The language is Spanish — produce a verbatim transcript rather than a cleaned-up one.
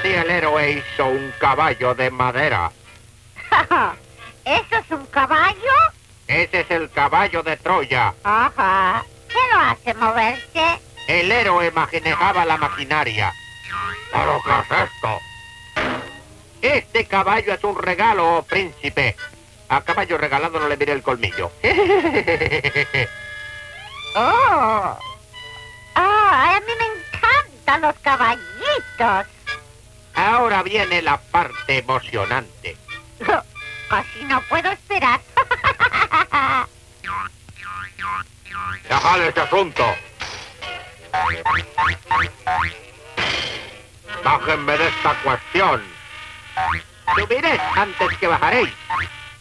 así el héroe hizo un caballo de madera. ¿Eso es un caballo? Ese es el caballo de Troya. Ajá. ¿Qué lo hace moverse? El héroe manejaba la maquinaria. ¿Pero qué es esto? Este caballo es un regalo, príncipe. A caballo regalado no le mire el colmillo. Oh. Oh, a mí me encantan los caballitos. Ahora viene la parte emocionante. Casi no puedo esperar. Dejad ese asunto. Bájenme de esta cuestión. Subiréis antes que bajaréis.